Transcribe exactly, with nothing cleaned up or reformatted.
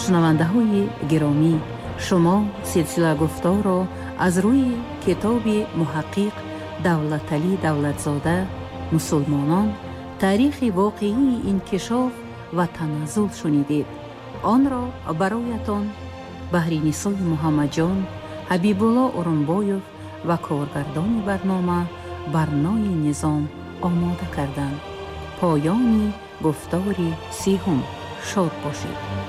шунавандаҳои гиромӣ, шумо силсила гуфторро аз рӯи китоби муҳаққиқ Давлаталӣ Давлатзода «Мусулмонон. таърихи воқеии инкишоф ва таназзул» шунидед. онро бароятон баҳри Нисои Муҳаммаҷон, Ҳабибулло Урунбоев ва коргардони барнома Барнои Низом омода карданд. поёни гуфтори сеюм. шод бошед.